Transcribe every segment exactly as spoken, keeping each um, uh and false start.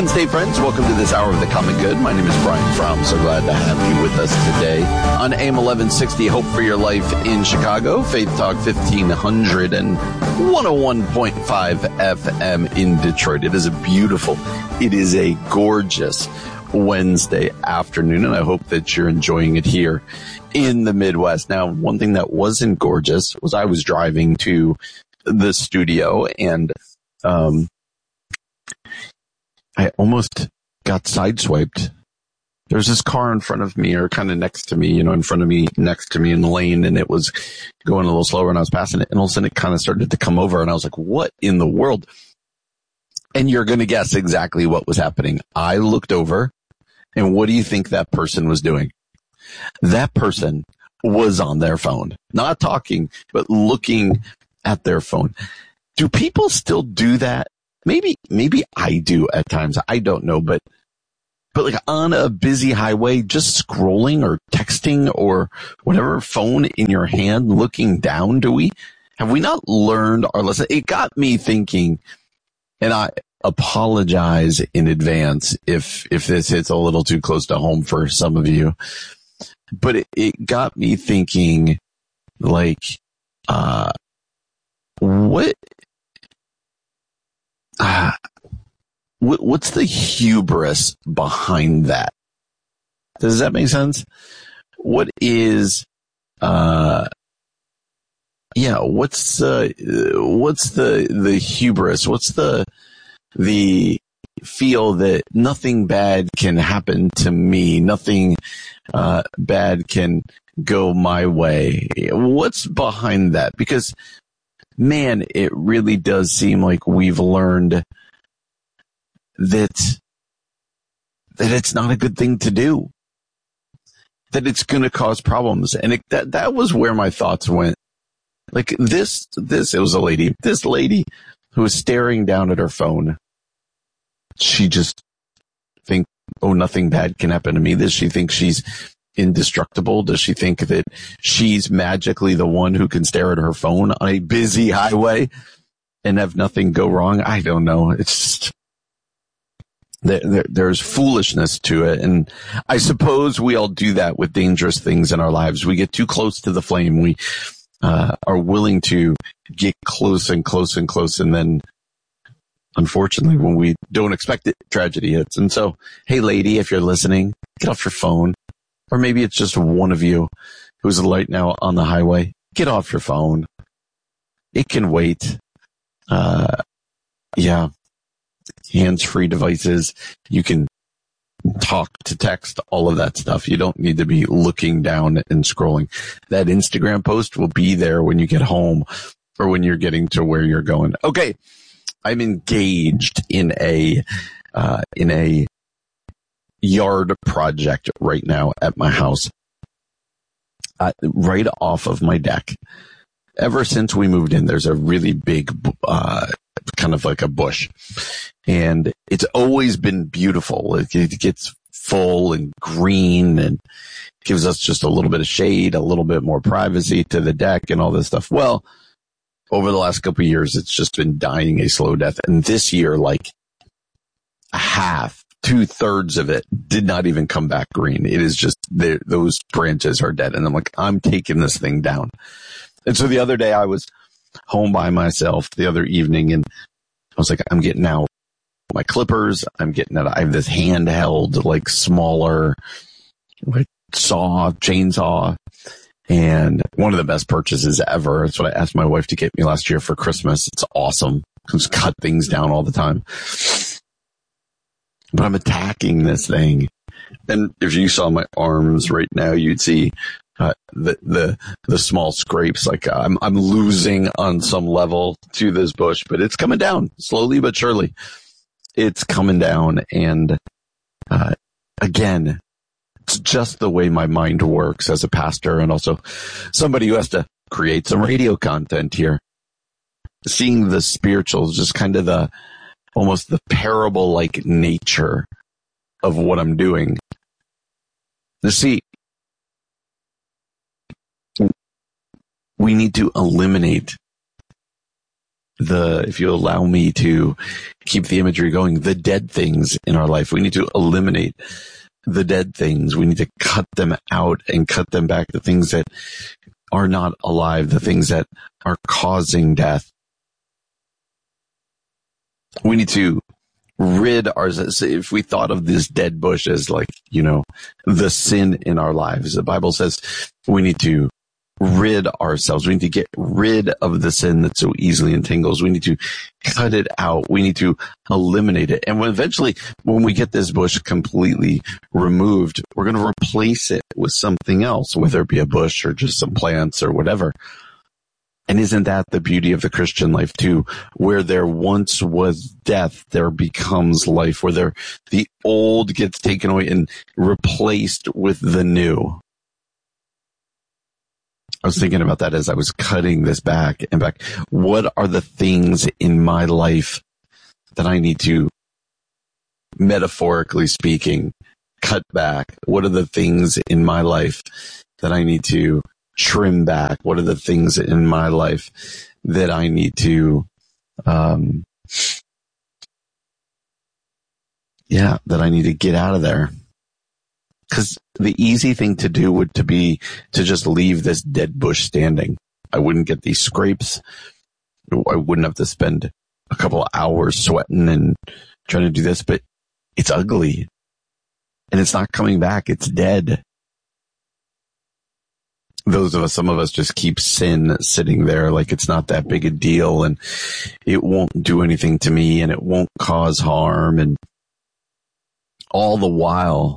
Wednesday, friends. Welcome to this hour of the common good. My name is Brian Fromm. So glad to have you with us today on A M eleven sixty, Hope for Your Life in Chicago, Faith Talk fifteen hundred and one oh one point five F M in Detroit. It is a beautiful, it is a gorgeous Wednesday afternoon, and I hope that you're enjoying it here in the Midwest. Now, one thing that wasn't gorgeous was I was driving to the studio, and um, I almost got sideswiped. There's this car in front of me, or kind of next to me, you know, in front of me, next to me in the lane, and it was going a little slower, and I was passing it, and all of a sudden it kind of started to come over, and I was like, what in the world? And you're going to guess exactly what was happening. I looked over, and what do you think that person was doing? That person was on their phone, not talking, but looking at their phone. Do people still do that? Maybe, maybe I do at times. I don't know, but, but like on a busy highway, just scrolling or texting or whatever, phone in your hand, looking down, do we, have we not learned our lesson? It got me thinking, and I apologize in advance if, if this hits a little too close to home for some of you, but it, it got me thinking, like, uh, what, uh, what, what's the hubris behind that? Does that make sense? What is, uh, yeah, what's, uh, what's the, the hubris? What's the, the feel that nothing bad can happen to me, nothing, uh, bad can go my way? What's behind that? Because, man, it really does seem like we've learned that, that it's not a good thing to do, that it's going to cause problems. And it, that, that was where my thoughts went. Like this, this, it was a lady, this lady who was staring down at her phone. She just think, oh, nothing bad can happen to me. Does she think she's indestructible? Does she think that she's magically the one who can stare at her phone on a busy highway and have nothing go wrong? I don't know. It's just, there, there, there's foolishness to it. And I suppose we all do that with dangerous things in our lives. We get too close to the flame. We uh, are willing to get close and close and close. And then, unfortunately, when we don't expect it, tragedy hits. And so, hey, lady, if you're listening, get off your phone. Or maybe it's just one of you who's a light now on the highway. Get off your phone. It can wait. Uh, yeah. Hands-free devices. You can talk to text, all of that stuff. You don't need to be looking down and scrolling. That Instagram post will be there when you get home or when you're getting to where you're going. Okay. I'm engaged in a, uh, in a yard project right now at my house, uh, right off of my deck. Ever since we moved in, there's a really big, uh, kind of like a bush, and it's always been beautiful. It, it gets full and green and gives us just a little bit of shade, a little bit more privacy to the deck and all this stuff. Well, over the last couple of years, it's just been dying a slow death. And this year, like a half, two thirds of it did not even come back green. It is just, those branches are dead. And I'm like, I'm taking this thing down. And so the other day I was home by myself the other evening, and I was like, I'm getting out my clippers. I'm getting out, I have this handheld, like smaller, like saw, chainsaw. And one of the best purchases ever. That's what I asked my wife to get me last year for Christmas. It's awesome. Just cut things down all the time. But I'm attacking this thing. And if you saw my arms right now, you'd see uh, the the the small scrapes. Like uh, I'm I'm losing on some level to this bush, but it's coming down slowly but surely. It's coming down, and uh, again, it's just the way my mind works as a pastor and also somebody who has to create some radio content here. Seeing the spiritual, just kind of the, almost the parable-like nature of what I'm doing. You see, we need to eliminate the, if you allow me to keep the imagery going, the dead things in our life. We need to eliminate the dead things. We need to cut them out and cut them back. The things that are not alive, the things that are causing death. We need to rid ourselves. If we thought of this dead bush as like, you know, the sin in our lives, the Bible says we need to rid ourselves. We need to get rid of the sin that so easily entangles. We need to cut it out. We need to eliminate it. And when eventually, when we get this bush completely removed, we're going to replace it with something else, whether it be a bush or just some plants or whatever. And isn't that the beauty of the Christian life too? Where there once was death, there becomes life. Where there, the old gets taken away and replaced with the new. I was thinking about that as I was cutting this back and back. What are the things in my life that I need to, metaphorically speaking, cut back? What are the things in my life that I need to trim back? What are the things in my life that I need to, um, yeah, that I need to get out of there? Because the easy thing to do would to be to just leave this dead bush standing. I wouldn't get these scrapes. I wouldn't have to spend a couple of hours sweating and trying to do this, but it's ugly and it's not coming back. It's dead. Those of us, some of us just keep sin sitting there like it's not that big a deal and it won't do anything to me and it won't cause harm, and all the while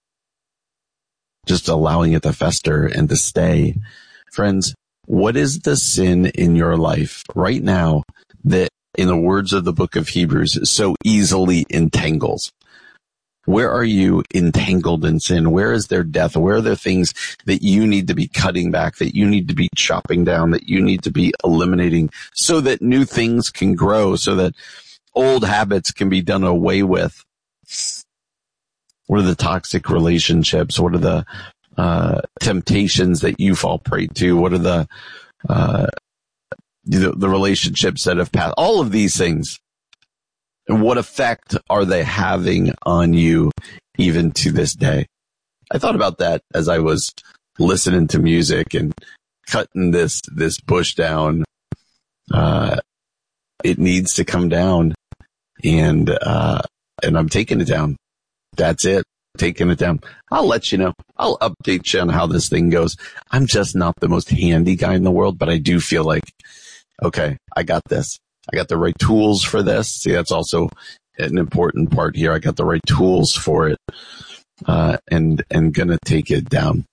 just allowing it to fester and to stay. Friends, what is the sin in your life right now that, in the words of the book of Hebrews, so easily entangles? Where are you entangled in sin? Where is there death? Where are there things that you need to be cutting back, that you need to be chopping down, that you need to be eliminating so that new things can grow, so that old habits can be done away with? What are the toxic relationships? What are the uh, temptations that you fall prey to? What are the, uh, the the relationships that have passed? All of these things. And what effect are they having on you even to this day? I thought about that as I was listening to music and cutting this this bush down. Uh, it needs to come down, and uh, and I'm taking it down. That's it. Taking it down. I'll let you know. I'll update you on how this thing goes. I'm just not the most handy guy in the world, but I do feel like, okay, I got this. I got the right tools for this. See, that's also an important part here. I got the right tools for it, uh, and, and gonna take it down.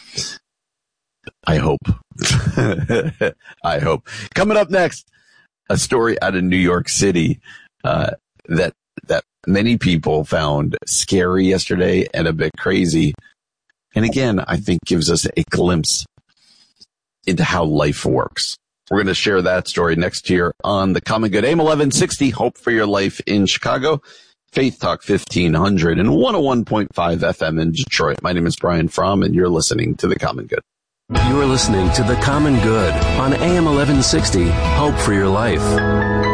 I hope. I hope. Coming up next, a story out of New York City, uh, that, that many people found scary yesterday and a bit crazy. And again, I think gives us a glimpse into how life works. We're going to share that story next year on The Common Good. A M eleven sixty, Hope for Your Life in Chicago. Faith Talk fifteen hundred and one oh one point five F M in Detroit. My name is Brian Fromm, and you're listening to The Common Good. You are listening to The Common Good on A M eleven sixty, Hope for Your Life.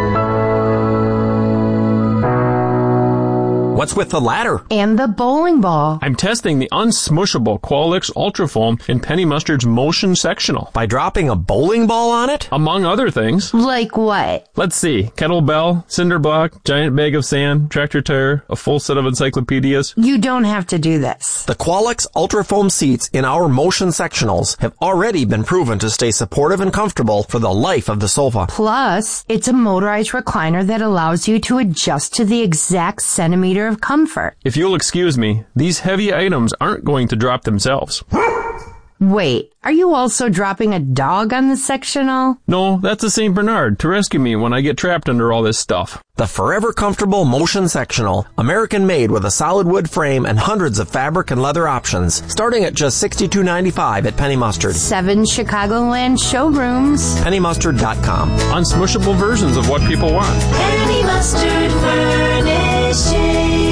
What's with the ladder? And the bowling ball. I'm testing the unsmushable Qualix Ultrafoam in Penny Mustard's Motion Sectional. By dropping a bowling ball on it? Among other things. Like what? Let's see. Kettlebell, cinder block, giant bag of sand, tractor tire, a full set of encyclopedias. You don't have to do this. The Qualix Ultrafoam seats in our Motion Sectionals have already been proven to stay supportive and comfortable for the life of the sofa. Plus, it's a motorized recliner that allows you to adjust to the exact centimeter of comfort. If you'll excuse me, these heavy items aren't going to drop themselves. Wait, are you also dropping a dog on the sectional? No, that's a Saint Bernard to rescue me when I get trapped under all this stuff. The forever comfortable Motion Sectional, American made with a solid wood frame and hundreds of fabric and leather options, starting at just sixty-two ninety-five at Penny Mustard. Seven Chicagoland showrooms. penny mustard dot com. Unsmushable versions of what people want. Penny Mustard Furnishing.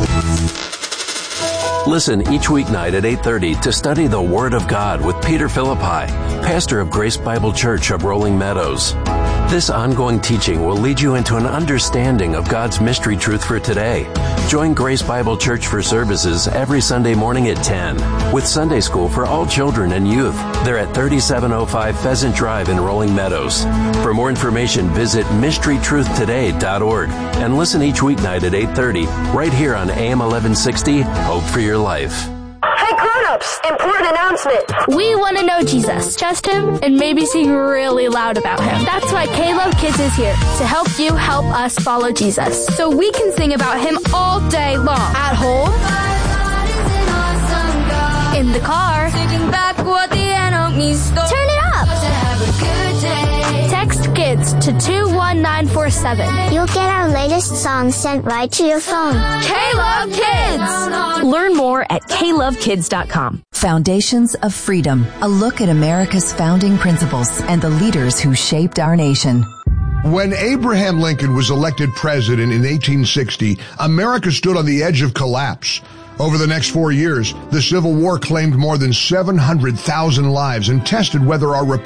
Listen each weeknight at eight thirty to study the Word of God with Peter Philippi, pastor of Grace Bible Church of Rolling Meadows. This ongoing teaching will lead you into an understanding of God's mystery truth for today. Join Grace Bible Church for services every Sunday morning at ten, with Sunday school for all children and youth. They're at thirty-seven oh five Pheasant Drive in Rolling Meadows. For more information, visit mystery truth today dot org and listen each weeknight at eight thirty, right here on A M eleven sixty, Hope for Your Life. Hey grown-ups, important announcement. We want to know Jesus, trust him, and maybe sing really loud about him. That's why K-Love Kids is here, to help you help us follow Jesus. So we can sing about him all day long. At home, in the car, taking back what the enemy stole. Turn it up. Text KIDS to two one nine four seven. You'll get our latest songs sent right to your phone. K-Love Kids! Learn more at K love kids dot com. Foundations of Freedom, a look at America's founding principles and the leaders who shaped our nation. When Abraham Lincoln was elected president in eighteen sixty, America stood on the edge of collapse. Over the next four years, the Civil War claimed more than seven hundred thousand lives and tested whether our